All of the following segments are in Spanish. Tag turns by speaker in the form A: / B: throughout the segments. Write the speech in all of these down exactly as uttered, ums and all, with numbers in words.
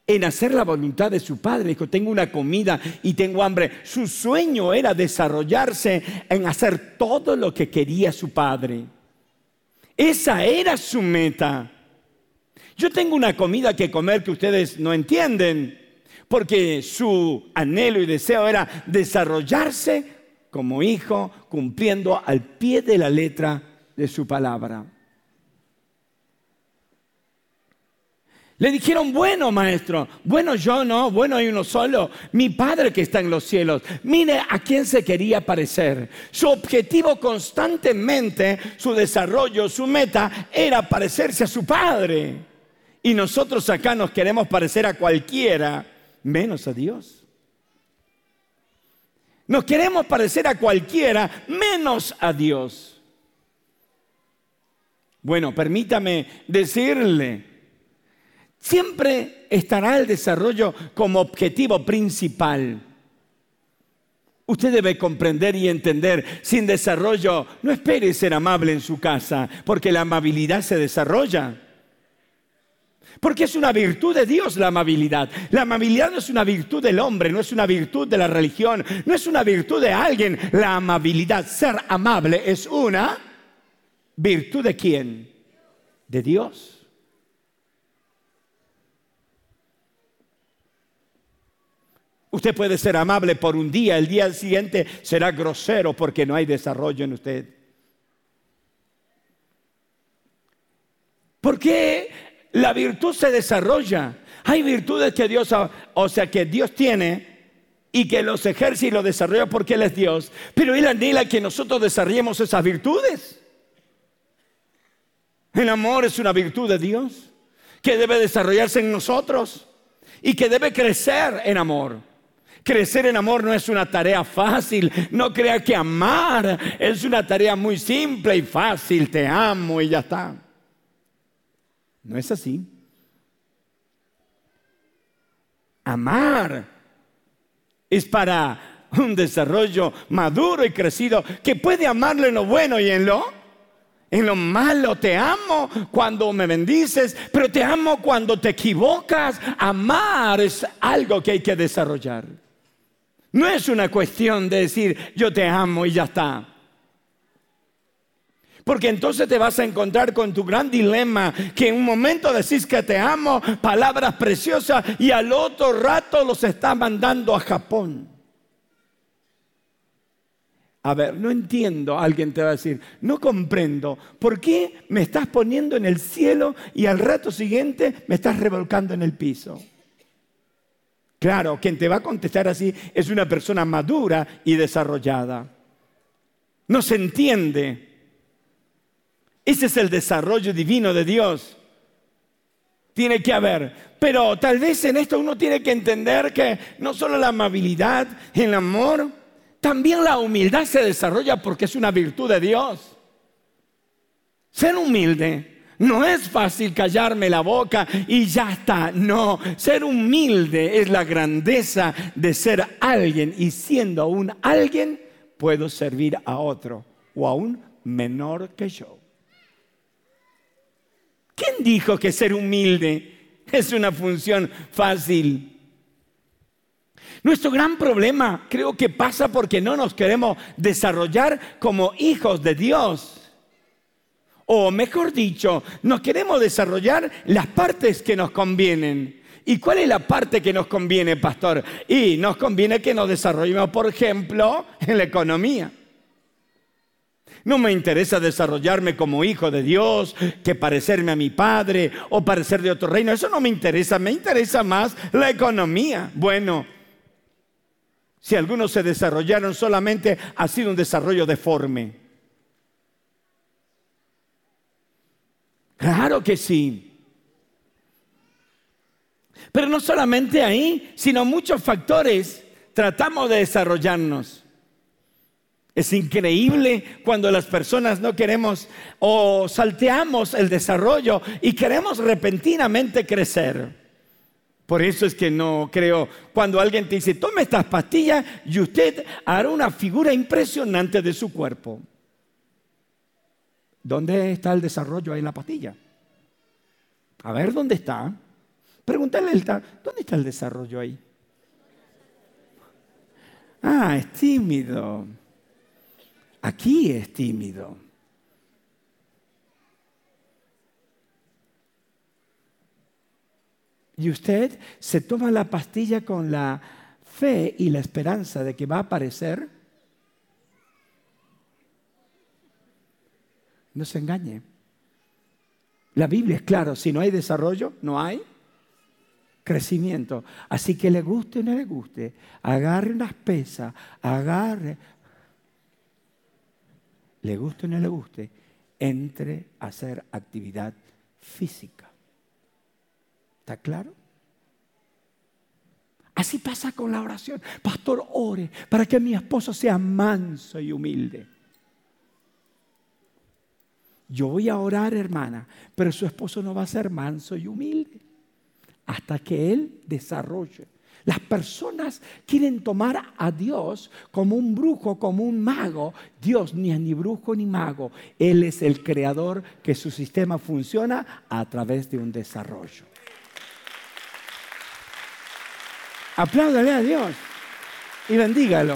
A: en hacer la voluntad de su padre. Dijo, tengo una comida y tengo hambre. Su sueño era desarrollarse en hacer todo lo que quería su padre. Esa era su meta. Yo tengo una comida que comer que ustedes no entienden, porque su anhelo y deseo era desarrollarse como hijo, cumpliendo al pie de la letra de su palabra. Le dijeron, bueno, maestro, bueno yo no, bueno hay uno solo, mi Padre que está en los cielos. Mire a quién se quería parecer. Su objetivo constantemente, su desarrollo, su meta era parecerse a su Padre. Y nosotros acá nos queremos parecer a cualquiera, menos a Dios. Nos queremos parecer a cualquiera, menos a Dios. Bueno, permítame decirle, siempre estará el desarrollo como objetivo principal. Usted debe comprender y entender, sin desarrollo, no espere ser amable en su casa, porque la amabilidad se desarrolla. Porque es una virtud de Dios la amabilidad. La amabilidad no es una virtud del hombre, no es una virtud de la religión, no es una virtud de alguien. La amabilidad, ser amable, es una virtud ¿de quién? De Dios. Usted puede ser amable por un día, el día siguiente será grosero porque no hay desarrollo en usted. ¿Por qué la virtud se desarrolla? Hay virtudes que Dios, o sea, que Dios tiene y que los ejerce y los desarrolla porque Él es Dios. Pero Él anhela que nosotros desarrollemos esas virtudes. El amor es una virtud de Dios que debe desarrollarse en nosotros y que debe crecer en amor. Crecer en amor no es una tarea fácil. No crea que amar es una tarea muy simple y fácil. Te amo y ya está. No es así. Amar es para un desarrollo maduro y crecido que puede amarlo en lo bueno y en lo, en lo malo. Te amo cuando me bendices, pero te amo cuando te equivocas. Amar es algo que hay que desarrollar. No es una cuestión de decir yo te amo y ya está. Porque entonces te vas a encontrar con tu gran dilema, que en un momento decís que te amo, palabras preciosas, y al otro rato los estás mandando a Japón. A ver, no entiendo, alguien te va a decir, no comprendo, ¿por qué me estás poniendo en el cielo y al rato siguiente me estás revolcando en el piso? Claro, quien te va a contestar así es una persona madura y desarrollada. No se entiende. Ese es el desarrollo divino de Dios. Tiene que haber. Pero tal vez en esto uno tiene que entender que no solo la amabilidad, el amor, también la humildad se desarrolla porque es una virtud de Dios. Ser humilde no es fácil callarme la boca y ya está. No, ser humilde es la grandeza de ser alguien. Y siendo aún alguien, puedo servir a otro o aún menor que yo. ¿Quién dijo que ser humilde es una función fácil? Nuestro gran problema creo que pasa porque no nos queremos desarrollar como hijos de Dios. O mejor dicho, nos queremos desarrollar las partes que nos convienen. ¿Y cuál es la parte que nos conviene, pastor? Y nos conviene que nos desarrollemos, por ejemplo, en la economía. No me interesa desarrollarme como hijo de Dios, que parecerme a mi padre o parecer de otro reino. Eso no me interesa, me interesa más la economía. Bueno, si algunos se desarrollaron solamente, ha sido un desarrollo deforme. Claro que sí. Pero no solamente ahí, sino muchos factores tratamos de desarrollarnos. Es increíble cuando las personas no queremos o salteamos el desarrollo y queremos repentinamente crecer. Por eso es que no creo, cuando alguien te dice, tome estas pastillas y usted hará una figura impresionante de su cuerpo. ¿Dónde está el desarrollo ahí en la pastilla? A ver, ¿dónde está? Pregúntale, al ta- ¿dónde está el desarrollo ahí? Ah, es tímido. Aquí es tímido. Y usted se toma la pastilla con la fe y la esperanza de que va a aparecer. No se engañe. La Biblia es clara, si no hay desarrollo, no hay crecimiento. Así que le guste o no le guste, agarre unas pesas, agarre, le guste o no le guste, entre a hacer actividad física. ¿Está claro? Así pasa con la oración. Pastor, ore para que mi esposo sea manso y humilde. Yo voy a orar, hermana, pero su esposo no va a ser manso y humilde hasta que él desarrolle. Las personas quieren tomar a Dios como un brujo, como un mago. Dios ni es ni brujo ni mago. Él es el creador, que su sistema funciona a través de un desarrollo. Apláudale a Dios y bendígalo.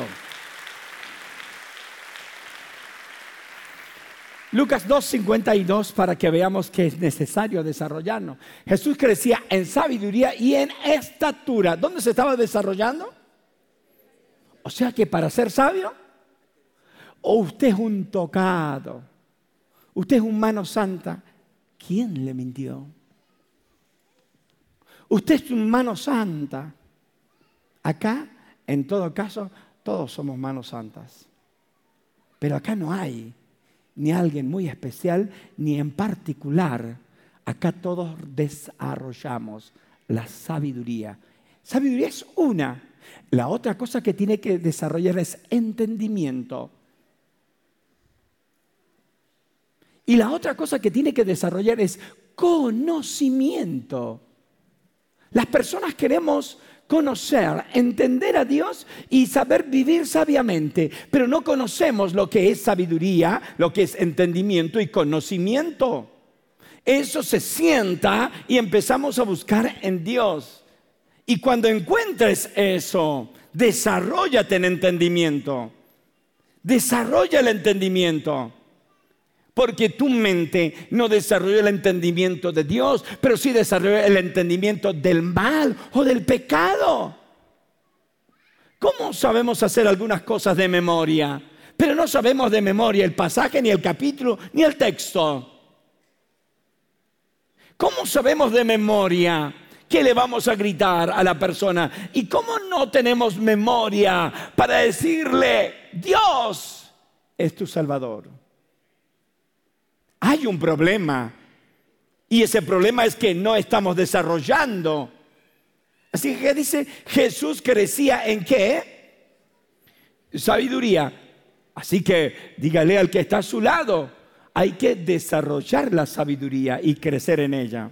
A: Lucas dos, cincuenta y dos, para que veamos que es necesario desarrollarnos. Jesús crecía en sabiduría y en estatura. ¿Dónde se estaba desarrollando? O sea que para ser sabio, o usted es un tocado, usted es un mano santa. ¿Quién le mintió? Usted es un mano santa. Acá, en todo caso, todos somos manos santas. Pero acá no hay ni alguien muy especial, ni en particular. Acá todos desarrollamos la sabiduría. Sabiduría es una. La otra cosa que tiene que desarrollar es entendimiento. Y la otra cosa que tiene que desarrollar es conocimiento. Las personas queremos conocer, entender a Dios y saber vivir sabiamente, pero no conocemos lo que es sabiduría, lo que es entendimiento y conocimiento. Eso se sienta y empezamos a buscar en Dios. Y cuando encuentres eso, desarróllate en entendimiento. Desarrolla el entendimiento. Porque tu mente no desarrolla el entendimiento de Dios, pero sí desarrolla el entendimiento del mal o del pecado. ¿Cómo sabemos hacer algunas cosas de memoria? Pero no sabemos de memoria el pasaje, ni el capítulo, ni el texto. ¿Cómo sabemos de memoria qué le vamos a gritar a la persona? ¿Y cómo no tenemos memoria para decirle, Dios es tu Salvador? Hay un problema, y ese problema es que no estamos desarrollando. Así que dice, Jesús crecía ¿en qué? Sabiduría. Así que dígale al que está a su lado, hay que desarrollar la sabiduría y crecer en ella.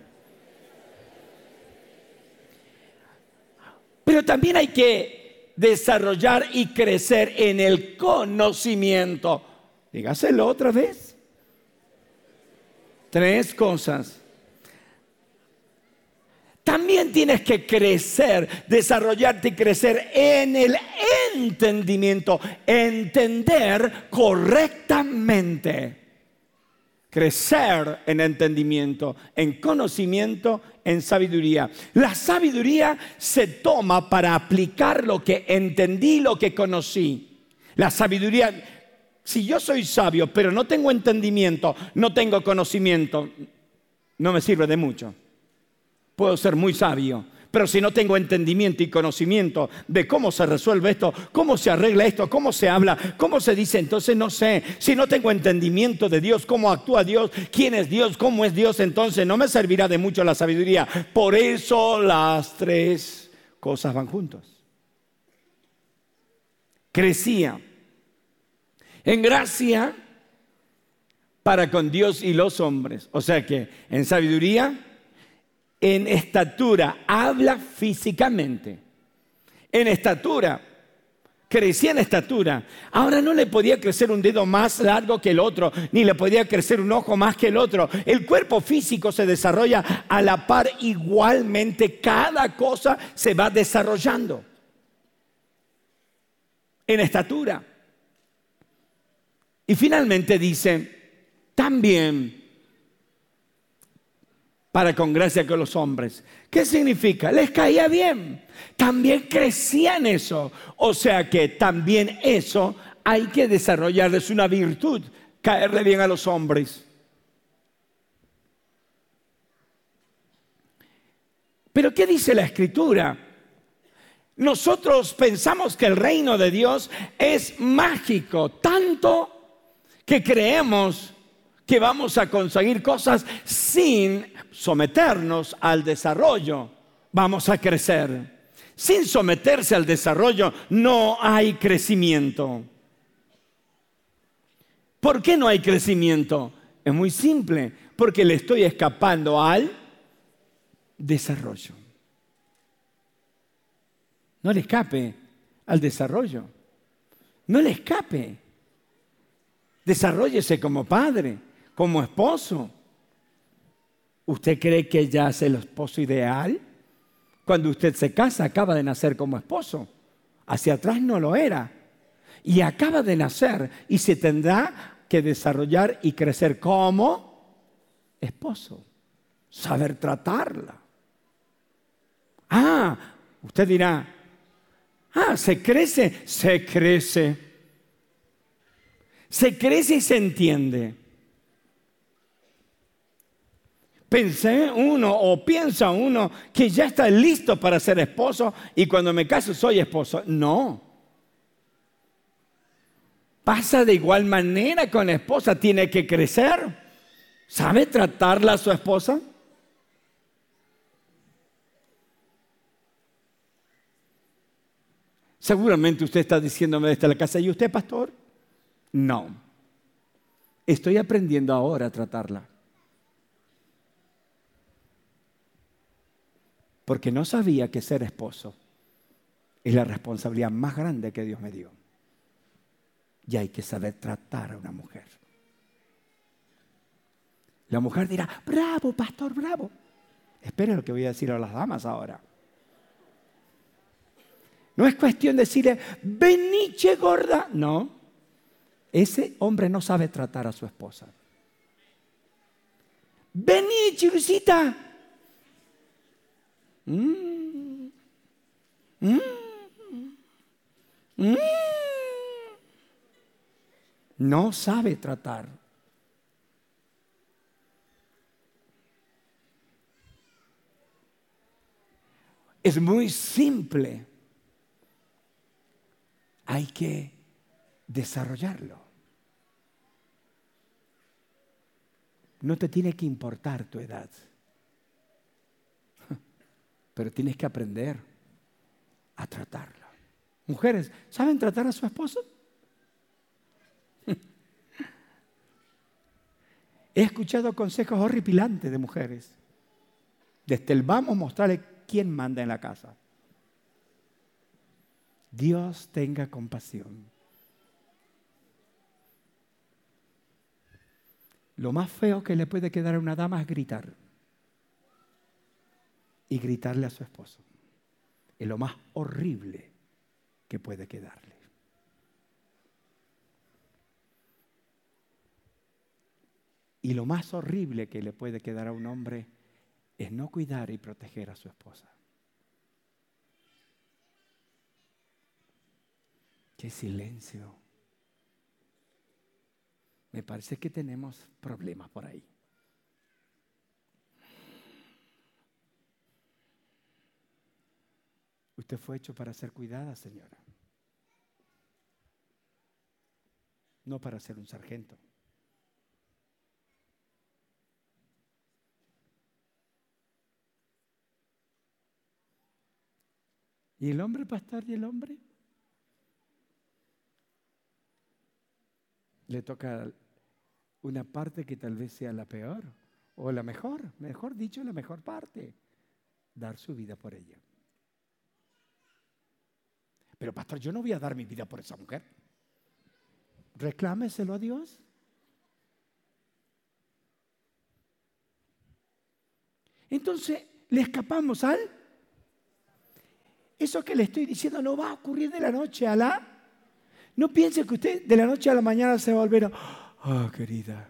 A: Pero también hay que desarrollar y crecer en el conocimiento. Dígaselo otra vez. Tres cosas. También tienes que crecer, desarrollarte y crecer en el entendimiento. Entender correctamente. Crecer en entendimiento, en conocimiento, en sabiduría. La sabiduría se toma para aplicar lo que entendí, lo que conocí. La sabiduría... Si yo soy sabio, pero no tengo entendimiento, no tengo conocimiento, no me sirve de mucho. Puedo ser muy sabio, pero si no tengo entendimiento y conocimiento de cómo se resuelve esto, cómo se arregla esto, cómo se habla, cómo se dice, entonces no sé. Si no tengo entendimiento de Dios, cómo actúa Dios, quién es Dios, cómo es Dios, entonces no me servirá de mucho la sabiduría. Por eso las tres cosas van juntos. Crecía en gracia para con Dios y los hombres. O sea que en sabiduría, en estatura, habla físicamente. En estatura, crecía en estatura. Ahora no le podía crecer un dedo más largo que el otro, ni le podía crecer un ojo más que el otro. El cuerpo físico se desarrolla a la par igualmente. Cada cosa se va desarrollando en estatura. Y finalmente dice, también para con gracia con los hombres. ¿Qué significa? Les caía bien. También crecía en eso. O sea que también eso hay que desarrollar. Es una virtud, caerle bien a los hombres. Pero ¿qué dice la Escritura? Nosotros pensamos que el reino de Dios es mágico, tanto que creemos que vamos a conseguir cosas sin someternos al desarrollo. Vamos a crecer. Sin someterse al desarrollo no hay crecimiento. ¿Por qué no hay crecimiento? Es muy simple, porque le estoy escapando al desarrollo. No le escape al desarrollo. No le escape. Desarróllese como padre, como esposo. ¿Usted cree que ya es el esposo ideal? Cuando usted se casa, acaba de nacer como esposo. Hacia atrás no lo era. Y acaba de nacer y se tendrá que desarrollar y crecer como esposo. Saber tratarla. Ah, usted dirá, ah, ¿se crece? Se crece. Se crece y se entiende. Pensé uno o piensa uno que ya está listo para ser esposo y cuando me caso soy esposo. No. Pasa de igual manera con la esposa. Tiene que crecer. ¿Sabe tratarla a su esposa? Seguramente usted está diciéndome desde la casa, ¿y usted, pastor? No. Estoy aprendiendo ahora a tratarla. Porque no sabía que ser esposo es la responsabilidad más grande que Dios me dio. Y hay que saber tratar a una mujer. La mujer dirá, bravo, pastor, bravo. Espere lo que voy a decir a las damas ahora. No es cuestión de decirle, vení, che gorda. No, ese hombre no sabe tratar a su esposa. Vení, chirucita. Mm. Mm. Mm. No sabe tratar. Es muy simple. Hay que desarrollarlo. No te tiene que importar tu edad. Pero tienes que aprender a tratarla. Mujeres, ¿saben tratar a su esposo? He escuchado consejos horripilantes de mujeres. Desde el vamos a mostrarle quién manda en la casa. Dios tenga compasión. Lo más feo que le puede quedar a una dama es gritar. Y gritarle a su esposo. Es lo más horrible que puede quedarle. Y lo más horrible que le puede quedar a un hombre es no cuidar y proteger a su esposa. ¡Qué silencio! Me parece que tenemos problemas por ahí. Usted fue hecho para ser cuidada, señora. No para ser un sargento. ¿Y el hombre, pastor? ¿Y el hombre? Le toca una parte que tal vez sea la peor o la mejor, mejor dicho, la mejor parte, dar su vida por ella. Pero pastor, yo no voy a dar mi vida por esa mujer. Reclámeselo a Dios. Entonces, le escapamos al... Eso que le estoy diciendo no va a ocurrir de la noche a la... No piense que usted de la noche a la mañana se va a volver a... Oh, querida.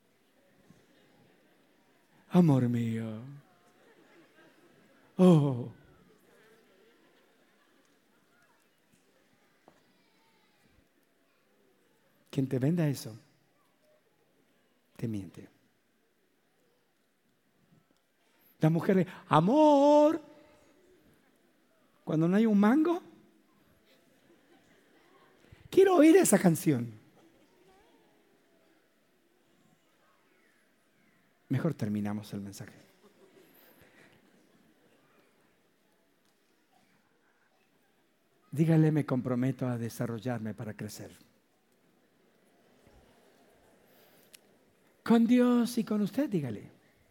A: Amor mío. Oh. Quien te venda eso, te miente. Las mujeres, amor, cuando no hay un mango, quiero oír esa canción. Mejor terminamos el mensaje. Dígale, me comprometo a desarrollarme para crecer. Con Dios y con usted, dígale.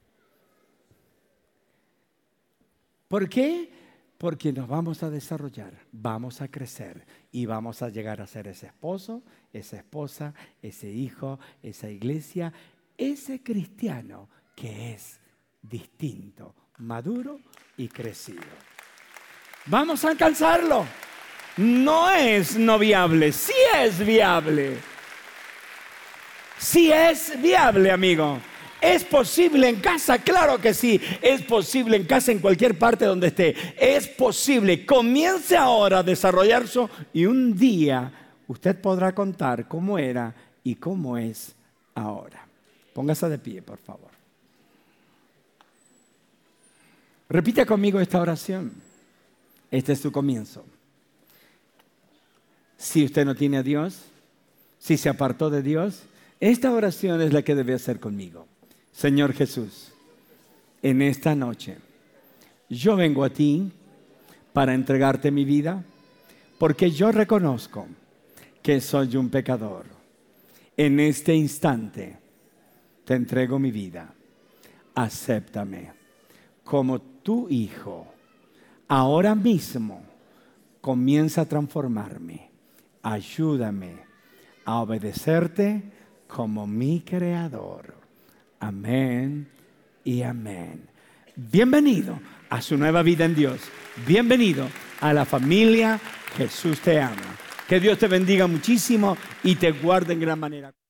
A: ¿Por qué? Porque nos vamos a desarrollar, vamos a crecer y vamos a llegar a ser ese esposo, esa esposa, ese hijo, esa iglesia, ese cristiano que es distinto, maduro y crecido. Vamos a alcanzarlo. No es no viable, sí es viable. Sí es viable, amigo. ¿Es posible en casa? Claro que sí. Es posible en casa, en cualquier parte donde esté. Es posible. Comience ahora a desarrollarse y un día usted podrá contar cómo era y cómo es ahora. Póngase de pie, por favor. Repita conmigo esta oración. Este es su comienzo. Si usted no tiene a Dios, si se apartó de Dios, esta oración es la que debe hacer conmigo. Señor Jesús, en esta noche yo vengo a ti para entregarte mi vida porque yo reconozco que soy un pecador. En este instante te entrego mi vida. Acéptame como tu hijo. Ahora mismo comienza a transformarme. Ayúdame a obedecerte como mi creador. Amén y amén. Bienvenido a su nueva vida en Dios. Bienvenido a la familia Jesús te ama. Que Dios te bendiga muchísimo y te guarde en gran manera.